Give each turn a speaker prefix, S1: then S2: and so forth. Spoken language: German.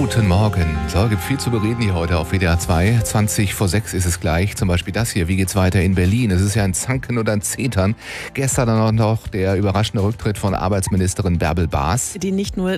S1: Guten Morgen. So, gibt viel zu bereden hier heute auf WDR 2. 20 vor 6 ist es gleich. Zum Beispiel das hier. Wie geht's weiter in Berlin? Es ist ja ein Zanken und ein Zetern. Gestern dann auch noch der überraschende Rücktritt von Arbeitsministerin Bärbel Baas.
S2: Die nicht nur